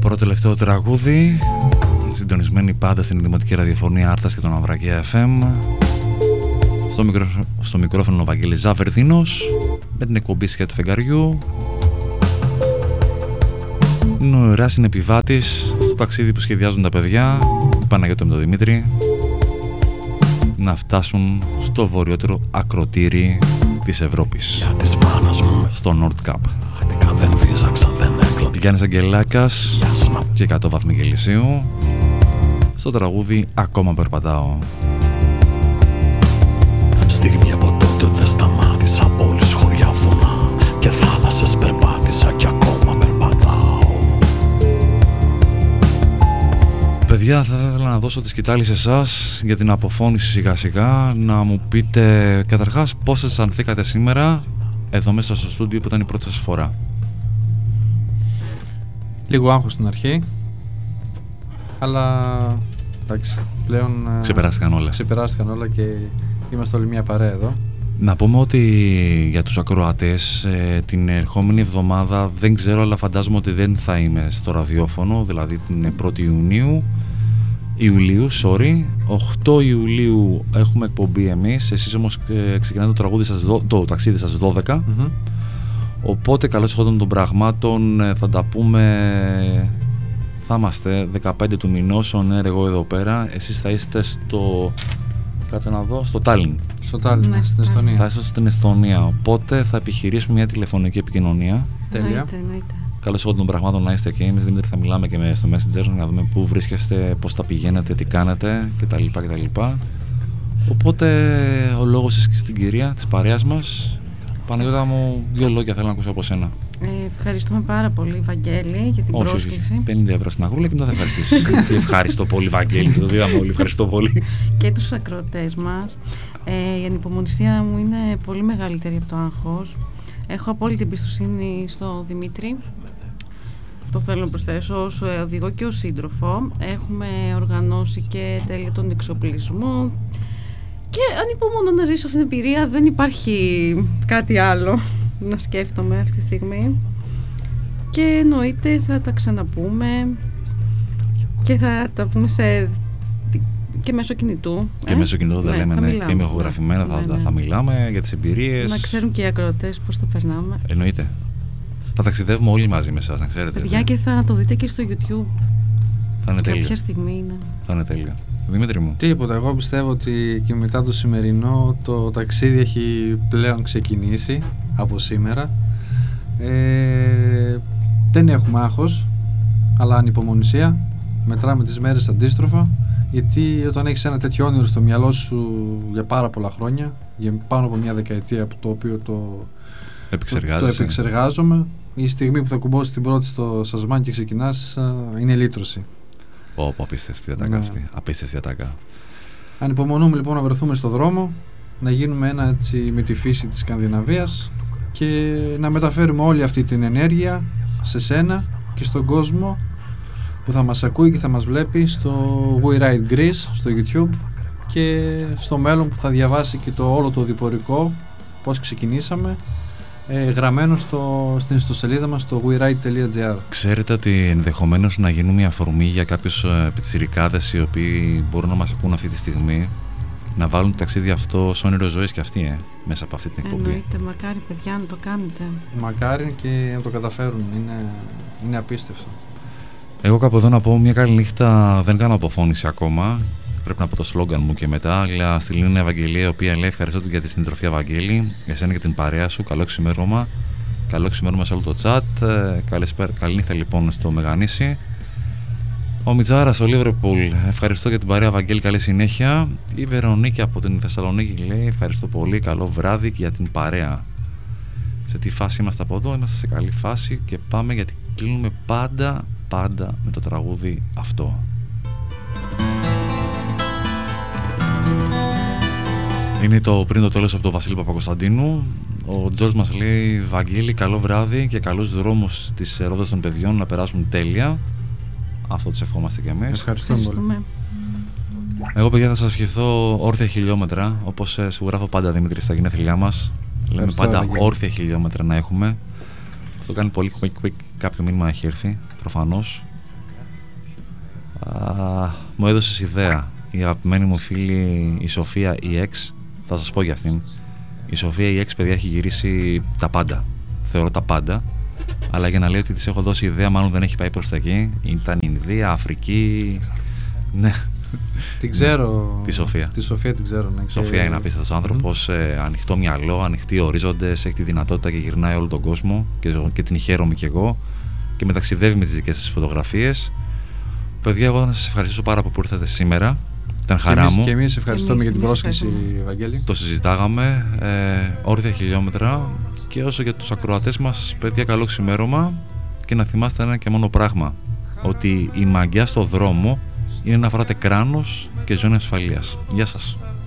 πρώτο τελευταίο τραγούδι, συντονισμένη πάντα στην Δημοτική Ραδιοφωνία Άρτας και τον Αμβρακία FM. Στο μικρόφωνο ο Βαγγέλης Ζαβερδίνος, με την εκπομπή Σκιά του Φεγγαριού. Είναι ο Εράς, είναι επιβάτης στο ταξίδι που σχεδιάζουν τα παιδιά, η Παναγιώτα με τον Δημήτρη, να φτάσουν στο βορειότερο ακροτήρι της Ευρώπης, στο Nord Cap. Γιάννης Αγγελάκας και 100 βάθμοι Κελσίου στο τραγούδι «Ακόμα περπατάω». Στιγμή από τότε δεν σταμάτησα, πόλεις, χωριά, βουνά και θάλασσες περπάτησα και ακόμα περπατάω. Παιδιά, θα ήθελα να δώσω τη σκητάλη σε εσάς για την αποφώνηση σιγά σιγά. Να μου πείτε καταρχάς πώς αισθανθήκατε σήμερα εδώ μέσα στο στούντιο που ήταν η πρώτη σας φορά. Λίγο άγχος στην αρχή, αλλά εντάξει, πλέον ξεπεράστηκαν όλα και είμαστε όλοι μια παρέα εδώ. Να πούμε ότι για τους ακροατές την ερχόμενη εβδομάδα δεν ξέρω, αλλά φαντάζομαι ότι δεν θα είμαι στο ραδιόφωνο, δηλαδή την 1η Ιουλίου, 8 Ιουλίου έχουμε εκπομπή εμείς, εσείς όμως ξεκινάτε το ταξίδι σας 12. Οπότε καλώς εχόντων των πραγμάτων θα τα πούμε, θα είμαστε 15 του μηνός, εγώ εδώ πέρα, εσείς θα είστε στο, κάτσε να δω, στο Τάλιν. Στο Τάλιν, ναι, στην Εσθονία. Θα είστε στην Εσθονία, οπότε θα επιχειρήσουμε μια τηλεφωνική επικοινωνία. Τέλεια. Καλώς εχόντων των πραγμάτων να είστε και εμείς, Δημήτρη, θα μιλάμε και στο Messenger να δούμε πού βρίσκεστε, πώς τα πηγαίνετε, τι κάνετε κτλ. Οπότε ο λόγος στην κυρία της παρέας μας. Παναγιώτα μου, 2 λόγια θέλω να ακούσω από σένα. Ευχαριστούμε πάρα πολύ, Βαγγέλη, για την πρόσκληση. 50 ευρώ στην αγρούλα και μετά θα ευχαριστήσεις. Ευχαριστώ πολύ, Βαγγέλη, και το είδαμε όλοι. Ευχαριστώ πολύ. Και τους ακροατές μας. Η ανυπομονησία μου είναι πολύ μεγαλύτερη από το άγχος. Έχω απόλυτη εμπιστοσύνη στο Δημήτρη. Αυτό θέλω να προσθέσω ως οδηγό και ως σύντροφο. Έχουμε οργανώσει και τέλεια τον εξοπλισμό. Και ανυπομονώ να ζήσω αυτή την εμπειρία, δεν υπάρχει κάτι άλλο να σκέφτομαι αυτή τη στιγμή. Και εννοείται θα τα ξαναπούμε και θα τα πούμε και μέσω κινητού. Και μέσω κινητού θα λέμε, ναι, και με ηχογραφημένα θα μιλάμε για τις εμπειρίες. Να ξέρουν και οι ακροατές πώς θα περνάμε. Εννοείται. Θα ταξιδεύουμε όλοι μαζί με εσάς, να ξέρετε. Παιδιά, και θα το δείτε και στο YouTube. Θα είναι τέλειο. Κάποια στιγμή είναι. Θα είναι τέλειο. Δημήτρη μου. Τίποτα, εγώ πιστεύω ότι και μετά το σημερινό το ταξίδι έχει πλέον ξεκινήσει από σήμερα. Δεν έχουμε άγχος, αλλά ανυπομονησία. Μετράμε τις μέρες αντίστροφα, γιατί όταν έχεις ένα τέτοιο όνειρο στο μυαλό σου για πάρα πολλά χρόνια, για πάνω από μια δεκαετία, από το οποίο το επεξεργάζομαι, η στιγμή που θα κουμπώσεις την πρώτη στο σασμάν και ξεκινάς είναι λύτρωση. Απίστευτη ατάκα αυτή. Απίστευτη ατάκα. Ανυπομονούμε λοιπόν να βρεθούμε στο δρόμο, να γίνουμε ένα έτσι με τη φύση της Σκανδιναβίας και να μεταφέρουμε όλη αυτή την ενέργεια σε σένα και στον κόσμο που θα μας ακούει και θα μας βλέπει στο We Ride Greece, στο YouTube, και στο μέλλον που θα διαβάσει και όλο το διπορικό, πώς ξεκινήσαμε, γραμμένο στην ιστοσελίδα μας στο weride.gr. Ξέρετε ότι ενδεχομένως να γίνουν μια αφορμή για κάποιους πιτσιρικάδες οι οποίοι μπορούν να μας ακούν αυτή τη στιγμή, να βάλουν το ταξίδι αυτό ως όνειρο ζωής και αυτοί μέσα από αυτή την εκπομπή. Εννοείται, μακάρι παιδιά να το κάνετε. Μακάρι και να το καταφέρουν, είναι απίστευτο. Εγώ κάπου εδώ να πω μια καλή νύχτα, δεν κάνω αποφώνηση ακόμα. Πρέπει να πω το σλόγγαν μου και μετά, αλλά στη Λίνα Ευαγγελία, η οποία λέει ευχαριστώ για τη συντροφή, Ευαγγέλη, εσένα και την παρέα σου. Καλό ξημέρωμα. Καλό ξημέρωμα σε όλο το chat. Καλή νύχτα λοιπόν στο Μεγανήσι. Ο Μιτζάρας στο Λίβερπουλ, ευχαριστώ για την παρέα, Ευαγγέλη, καλή συνέχεια. Η Βερονίκη από την Θεσσαλονίκη λέει ευχαριστώ πολύ, καλό βράδυ και για την παρέα. Σε τι φάση είμαστε από εδώ? Είμαστε σε καλή φάση και πάμε, γιατί κλείνουμε πάντα με το τραγούδι αυτό. Είναι το πριν το τέλος από τον Βασίλη Παπακοσταντίνου. Ο Τζορτζ μας λέει Βαγγέλη, καλό βράδυ και καλούς δρόμους στις ρόδες των παιδιών να περάσουν τέλεια. Αυτό τους ευχόμαστε κι εμείς. Ευχαριστούμε. Εγώ, παιδιά, θα σας ευχηθώ όρθια χιλιόμετρα, όπως σου γράφω πάντα, Δημήτρη, στα γενέθλιά μας. Λέμε πάντα όρθια χιλιόμετρα να έχουμε. Αυτό κάνει πολύ quick. Κάποιο μήνυμα έχει έρθει, προφανώς. Μου έδωσες ιδέα. Η αγαπημένη μου φίλη η Σοφία η Εξ, θα σας πω για αυτήν. Η Σοφία η Εξ, παιδιά, έχει γυρίσει τα πάντα. Θεωρώ τα πάντα. Αλλά για να λέω ότι της έχω δώσει ιδέα, μάλλον δεν έχει πάει προς τα εκεί. Ήταν Ινδία, Αφρική. Ναι. Την ξέρω. Τη Σοφία. Τη Σοφία την ξέρω. Ναι. Η Σοφία είναι απίστευτος άνθρωπος, ανοιχτό μυαλό, ανοιχτοί ορίζοντες, έχει τη δυνατότητα και γυρνάει όλο τον κόσμο και την χαίρομαι κι εγώ και μεταξιδεύει με τις δικές σας φωτογραφίες. Παιδιά, εγώ να σας ευχαριστήσω πάρα πολύ που ήρθατε σήμερα. Ήταν χαρά μου. Και εμείς ευχαριστούμε για την πρόσκληση, Ευαγγέλη. Το συζητάγαμε, όρθια χιλιόμετρα. Και όσο για τους ακροατές μας, παιδιά, καλό ξημέρωμα και να θυμάστε ένα και μόνο πράγμα, ότι η μαγιά στο δρόμο είναι να φοράτε κράνος και ζώνη ασφαλείας. Γεια σας.